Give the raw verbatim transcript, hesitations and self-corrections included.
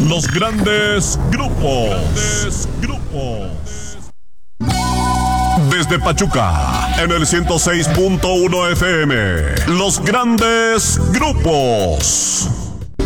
Los grandes grupos. Grandes grupos. Desde Pachuca, en el ciento seis punto uno F M. Los grandes grupos.